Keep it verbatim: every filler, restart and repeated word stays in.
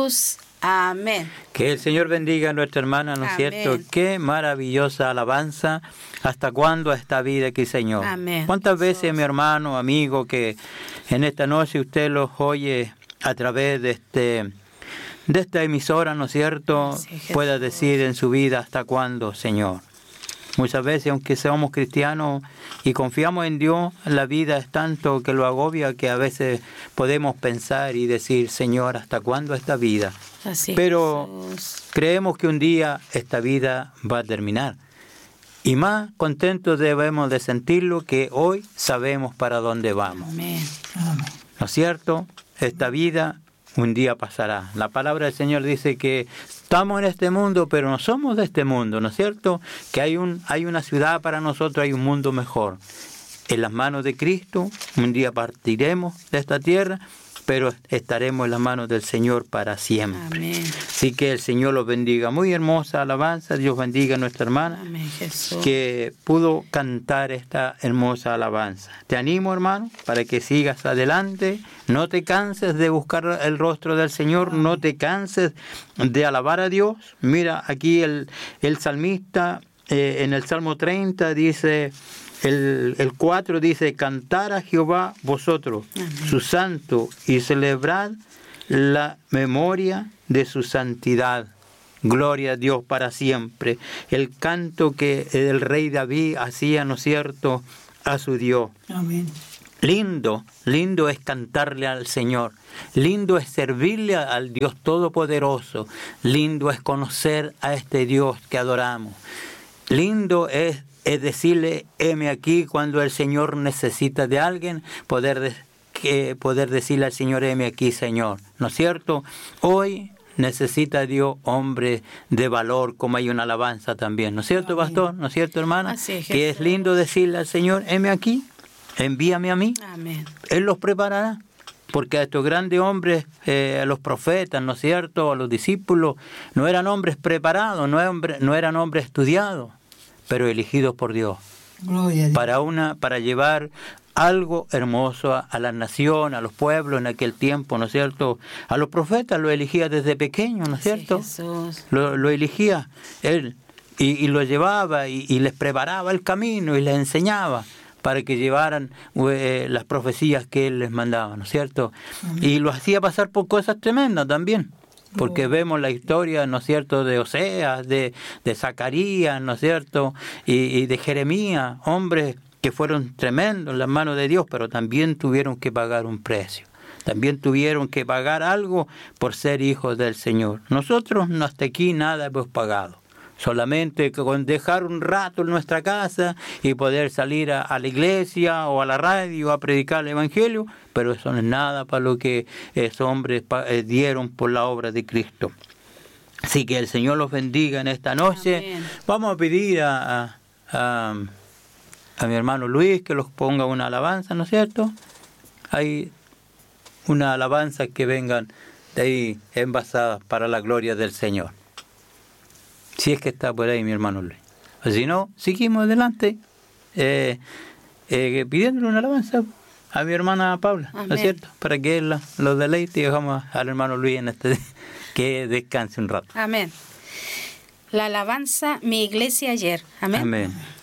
Jesús. Amén. Que el Señor bendiga a nuestra hermana, ¿no es cierto? Qué maravillosa alabanza. ¿Hasta cuándo esta vida aquí, Señor? Amén. ¿Cuántas veces, mi hermano, amigo, que en esta noche usted los oye a través de este de esta emisora, ¿no es cierto? Sí, pueda decir en su vida, ¿hasta cuándo, Señor? Muchas veces, aunque seamos cristianos y confiamos en Dios, la vida es tanto que lo agobia que a veces podemos pensar y decir, Señor, ¿hasta cuándo esta vida? Así, Pero Jesús. creemos que un día esta vida va a terminar. Y más contentos debemos de sentirlo que hoy sabemos para dónde vamos. Amén. ¿No es cierto? Esta vida un día pasará. La palabra del Señor dice que estamos en este mundo, pero no somos de este mundo, ¿no es cierto? Que hay un hay una ciudad para nosotros, hay un mundo mejor. En las manos de Cristo, un día partiremos de esta tierra, pero estaremos en las manos del Señor para siempre. Amén. Así que el Señor los bendiga. Muy hermosa alabanza. Dios bendiga a nuestra hermana. Amén, Jesús. Que pudo cantar esta hermosa alabanza. Te animo, hermano, para que sigas adelante. No te canses de buscar el rostro del Señor. No te canses de alabar a Dios. Mira, aquí el, el salmista eh, en el Salmo treinta dice... El, el cuatro dice, cantar a Jehová vosotros, Amén. Su santo, y celebrad la memoria de su santidad. Gloria a Dios para siempre. El canto que el rey David hacía, ¿no es cierto?, a su Dios. Amén. Lindo, lindo es cantarle al Señor. Lindo es servirle al Dios Todopoderoso. Lindo es conocer a este Dios que adoramos. Lindo es Es decirle, heme aquí, cuando el Señor necesita de alguien, poder, de, que, poder decirle al Señor, heme aquí, Señor. ¿No es cierto? Hoy necesita Dios hombres de valor, como hay una alabanza también. ¿No es cierto, Amén. Pastor? ¿No es cierto, hermana? Así es, que es lindo decirle al Señor, heme aquí, envíame a mí. Amén. Él los preparará. Porque a estos grandes hombres, eh, a los profetas, ¿no es cierto?, a los discípulos, no eran hombres preparados, no eran, no eran hombres estudiados, pero elegidos por Dios, Gloria a Dios. para una para llevar algo hermoso a, a la nación, a los pueblos en aquel tiempo, ¿no es cierto? A los profetas lo elegía desde pequeño, ¿no es cierto? Sí, Jesús. Lo, lo elegía él y, y lo llevaba y, y les preparaba el camino y les enseñaba para que llevaran eh, las profecías que él les mandaba, ¿no es cierto? Amén. Y lo hacía pasar por cosas tremendas también. Porque oh. vemos la historia, ¿no es cierto?, de Oseas, de, de Zacarías, ¿no es cierto?, y, y de Jeremías, hombres que fueron tremendos en las manos de Dios, pero también tuvieron que pagar un precio. También tuvieron que pagar algo por ser hijos del Señor. Nosotros hasta aquí nada hemos pagado. Solamente con dejar un rato en nuestra casa y poder salir a, a la iglesia o a la radio a predicar el Evangelio, pero eso no es nada para lo que esos hombres dieron por la obra de Cristo. Así que el Señor los bendiga en esta noche. Amén. Vamos a pedir a, a, a, a mi hermano Luis que los ponga una alabanza, ¿no es cierto? Hay una alabanza que vengan de ahí envasadas para la gloria del Señor. Si es que está por ahí mi hermano Luis. O si no, seguimos adelante eh, eh, pidiéndole una alabanza a mi hermana Paula, Amén. ¿no es cierto? Para que él los deleite y dejamos al hermano Luis en este que descanse un rato. Amén. La alabanza, mi iglesia ayer. Amén. Amén.